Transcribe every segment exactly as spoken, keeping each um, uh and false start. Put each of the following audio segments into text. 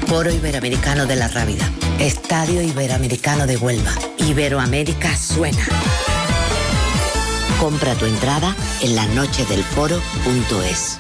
Foro Iberoamericano de la Rábida. Estadio Iberoamericano de Huelva. Iberoamérica suena. Compra tu entrada en la noche del foro punto es.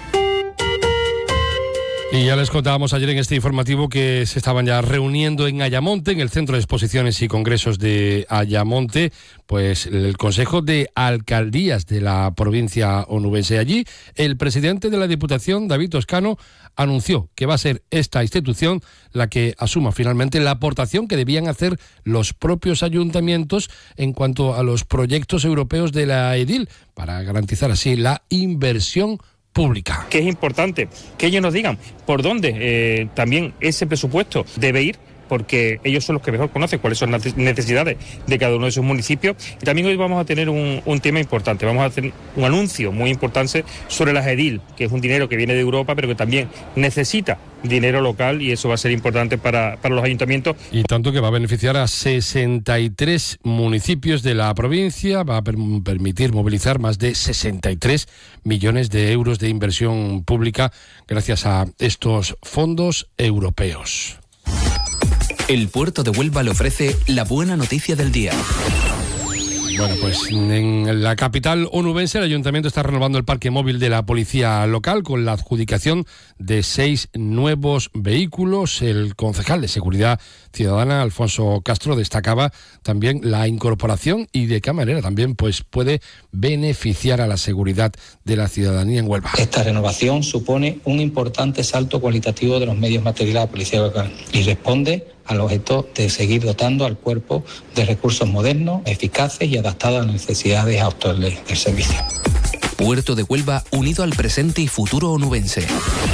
Y ya les contábamos ayer en este informativo que se estaban ya reuniendo en Ayamonte, en el Centro de Exposiciones y Congresos de Ayamonte, pues el Consejo de Alcaldías de la provincia onubense. Allí, el presidente de la Diputación, David Toscano, anunció que va a ser esta institución la que asuma finalmente la aportación que debían hacer los propios ayuntamientos en cuanto a los proyectos europeos de la Edil, para garantizar así la inversión pública. Que es importante que ellos nos digan por dónde eh, también ese presupuesto debe ir, porque ellos son los que mejor conocen cuáles son las necesidades de cada uno de sus municipios. Y también hoy vamos a tener un, un tema importante, vamos a hacer un anuncio muy importante sobre las Edil, que es un dinero que viene de Europa, pero que también necesita dinero local, y eso va a ser importante para, para los ayuntamientos. Y tanto que va a beneficiar a sesenta y tres municipios de la provincia, va a per- permitir movilizar más de sesenta y tres millones de euros de inversión pública gracias a estos fondos europeos. El puerto de Huelva le ofrece la buena noticia del día. Bueno, pues en la capital onubense el ayuntamiento está renovando el parque móvil de la policía local con la adjudicación de seis nuevos vehículos. El concejal de Seguridad Ciudadana, Alfonso Castro, destacaba también la incorporación y de qué manera también pues puede beneficiar a la seguridad de la ciudadanía en Huelva. Esta renovación supone un importante salto cualitativo de los medios materiales de la policía local y responde al objeto de seguir dotando al cuerpo de recursos modernos, eficaces y adaptados a las necesidades actuales del servicio. Puerto de Huelva unido al presente y futuro onubense.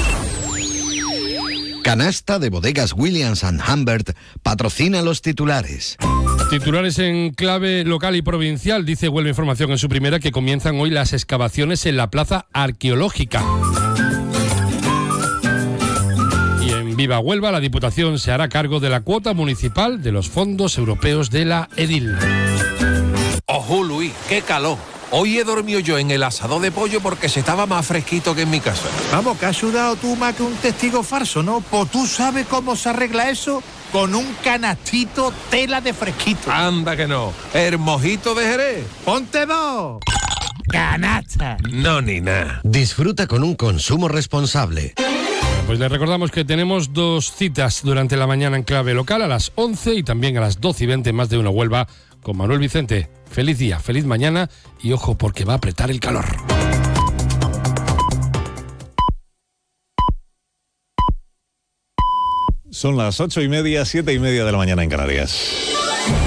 Canasta de Bodegas Williams and Humbert patrocina los titulares. Titulares en clave local y provincial. Dice Huelva Información en su primera que comienzan hoy las excavaciones en la plaza arqueológica. Viva Huelva, la Diputación se hará cargo de la cuota municipal de los fondos europeos de la Edil. Ojo, Luis, qué calor. Hoy he dormido yo en el asador de pollo porque se estaba más fresquito que en mi casa. Vamos, que has sudado tú más que un testigo falso, ¿no? Pues tú sabes cómo se arregla eso con un canastito tela de fresquito. Anda que no. El mojito de Jerez. ¡Ponte dos! ¡Canasta! No, ni nada. Disfruta con un consumo responsable. Pues les recordamos que tenemos dos citas durante la mañana en clave local, a las once y también a las doce y veinte, más de una Huelva, con Manuel Vicente. Feliz día, feliz mañana y ojo porque va a apretar el calor. Son las ocho y media, siete y media de la mañana en Canarias.